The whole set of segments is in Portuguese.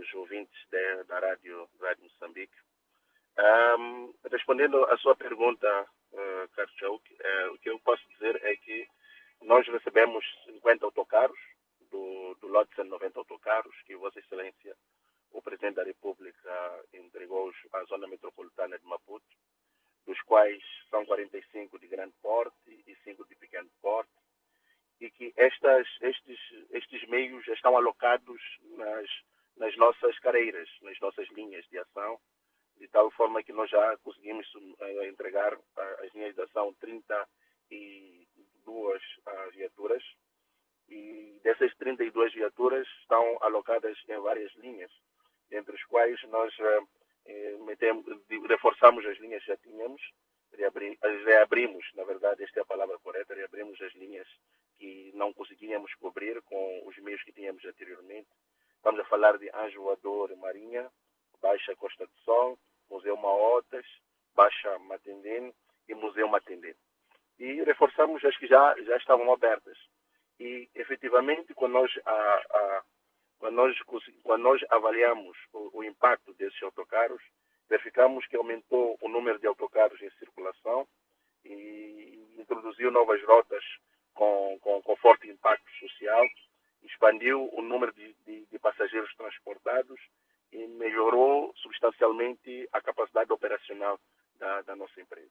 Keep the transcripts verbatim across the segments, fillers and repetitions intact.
os ouvintes da, da Rádio, Rádio Moçambique. Um, respondendo à sua pergunta, uh, Carlos Chauk, uh, o que eu posso dizer é que nós recebemos cinquenta autocarros, do, do lote de cento e noventa autocarros, que Vossa Excelência, o Presidente da República, entregou à zona metropolitana de Maputo, dos quais são quarenta e cinco de grande porte e cinco de pequeno porte, e que estas, estes, estes meios já estão alocados nas, nas nossas carreiras, nas nossas linhas de ação, de tal forma que nós já conseguimos uh, entregar uh, as linhas de ação trinta e duas uh, viaturas, e dessas trinta e duas viaturas estão alocadas em várias linhas, entre as quais nós uh, eh, metemos, reforçamos as linhas que já tínhamos, reabri, reabrimos, na verdade esta é a palavra correta, reabrimos as linhas que não conseguíamos cobrir com os meios que tínhamos anteriormente. Estamos a falar de Anjo Voador Marinha, Baixa Costa do Sol, Museu Maotas, Baixa Matendene e Museu Matendene. E reforçamos as que já, já estavam abertas. E, efetivamente, quando nós, a, a, quando nós, quando nós avaliamos o, o impacto desses autocarros, verificamos que aumentou o número de autocarros em circulação e introduziu novas rotas com, com, com forte impacto social, expandiu o número de, de, de passageiros transportados e melhorou substancialmente a capacidade operacional da, da nossa empresa.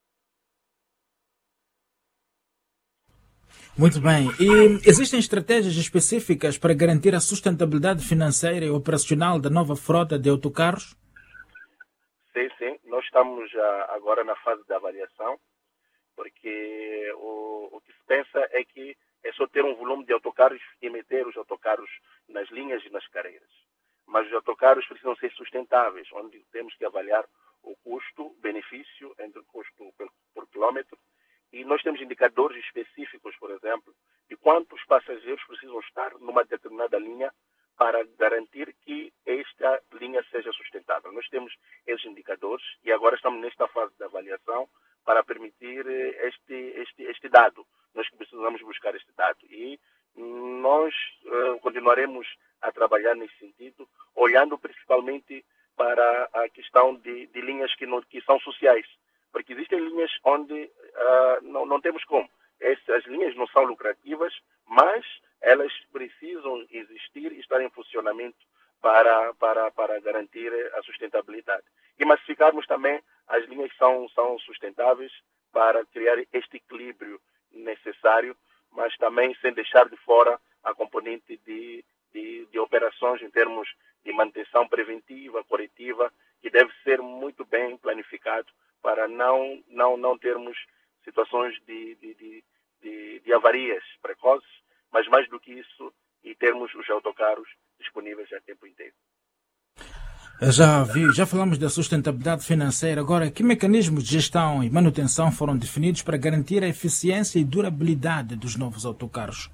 Muito bem. E existem estratégias específicas para garantir a sustentabilidade financeira e operacional da nova frota de autocarros? Sim, sim. Nós estamos já agora na fase de avaliação, porque o, o que se pensa é que é só ter um volume de autocarros e meter os autocarros nas linhas e nas carreiras. Mas os autocarros precisam ser sustentáveis, onde temos que avaliar o custo-benefício entre o custo por, por quilômetro. E nós temos indicadores específicos, por exemplo, de quantos passageiros precisam estar numa determinada linha para garantir que esta linha seja sustentável. Nós temos esses indicadores e agora estamos nesta fase de avaliação para permitir este, este, este dado. Nós precisamos buscar este dado e nós uh, continuaremos a trabalhar nesse sentido, olhando principalmente para a questão de, de linhas que, não, que são sociais, porque existem linhas onde uh, não, não temos como. Essas linhas não são lucrativas, mas elas precisam existir e estar em funcionamento para, para, para garantir a sustentabilidade. E massificarmos também as linhas que são, são sustentáveis para criar este equilíbrio necessário, mas também sem deixar de fora a componente de, de, de operações em termos de manutenção preventiva, corretiva, que deve ser muito bem planificado para não, não, não termos situações de, de, de, de, de avarias precoces, mas mais do que isso, e termos os autocarros disponíveis a tempo inteiro. Já vi, já falamos da sustentabilidade financeira. Agora, que mecanismos de gestão e manutenção foram definidos para garantir a eficiência e durabilidade dos novos autocarros?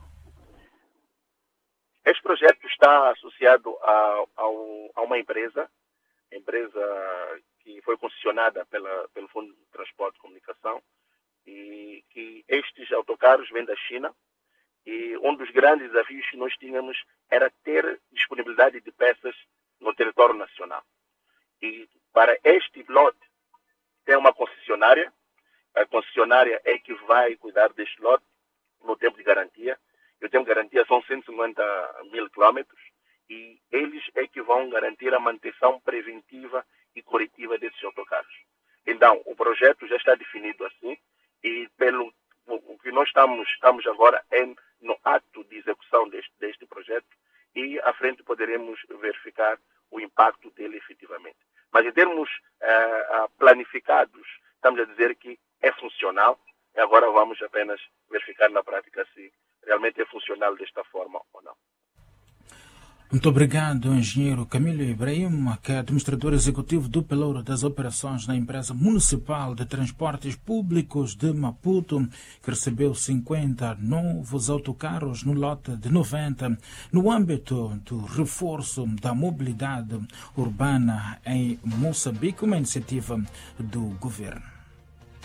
Este projeto está associado a, a, a uma empresa, empresa que foi concessionada pela, pelo Fundo de Transporte e Comunicação, e que estes autocarros vêm da China, e um dos grandes desafios que nós tínhamos era ter disponibilidade de peças no território nacional. E para este lote tem uma concessionária, a concessionária é que vai cuidar deste lote no tempo de garantia, e o tempo de garantia são cento e cinquenta mil quilômetros, e eles é que vão garantir a manutenção preventiva e corretiva desses autocarros. Então, o projeto já está definido assim, e pelo o que nós estamos, estamos agora é no ato de execução deste, deste projeto, e à frente poderemos verificar o impacto dele efetivamente. Mas em termos uh, planificados, estamos a dizer que é funcional, e agora vamos apenas verificar na prática se realmente é funcional desta forma ou não. Muito obrigado, engenheiro Camilo Ibrahim, que é administrador executivo do Pelouro das Operações na Empresa Municipal de Transportes Públicos de Maputo, que recebeu cinquenta novos autocarros no lote de noventa, no âmbito do reforço da mobilidade urbana em Moçambique, uma iniciativa do governo.